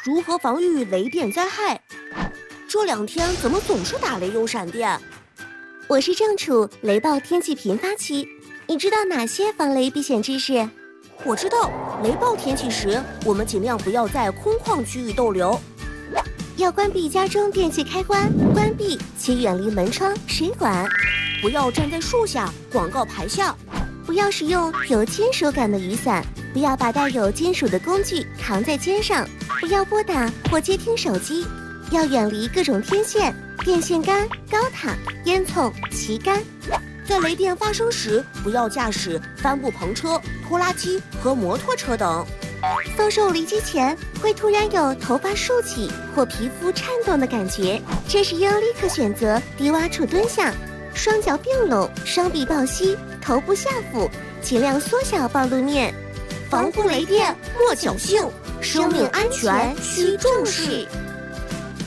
如何防御雷电灾害？这2天怎么总是打雷又闪电？ 我是正处雷暴天气频发期，你知道哪些防雷避险知识？ 我知道，雷暴天气时，我们尽量不要在空旷区域逗留， 要关闭家中电器开关，关闭且远离门窗、水管， 不要站在树下、广告牌下， 不要使用有金属感的雨伞，不要把带有金属的工具扛在肩上，不要拨打或接听手机，要远离各种天线、电线杆、高塔、烟囱、旗杆。 在雷电发生时，不要驾驶帆布篷车、拖拉机和摩托车等。 遭受雷击前，会突然有头发竖起或皮肤颤动的感觉，这时应立刻选择低洼处蹲下，双脚并拢，双臂抱膝，头部下俯，尽量缩小暴露面。 防护雷电莫侥幸，生命安全需重视。